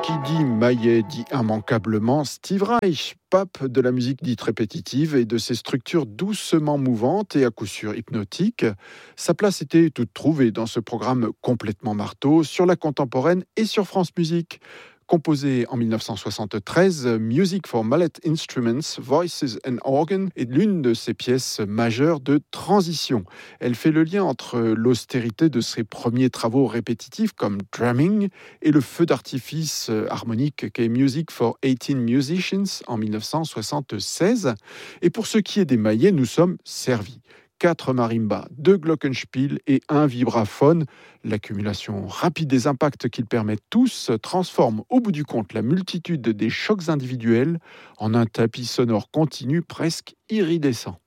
Qui dit Maillet dit immanquablement Steve Reich, pape de la musique dite répétitive et de ses structures doucement mouvantes et à coup sûr hypnotiques. Sa place était toute trouvée dans ce programme complètement marteau sur la contemporaine et sur France Musique. Composé en 1973, Music for Mallet Instruments, Voices and Organ est l'une de ses pièces majeures de transition. Elle fait le lien entre l'austérité de ses premiers travaux répétitifs comme Drumming et le feu d'artifice harmonique qu'est Music for 18 Musicians en 1976. Et pour ce qui est des maillets, nous sommes servis. 4 marimbas, 2 glockenspiel et 1 vibraphone. L'accumulation rapide des impacts qu'ils permettent tous transforme au bout du compte la multitude des chocs individuels en un tapis sonore continu presque iridescent.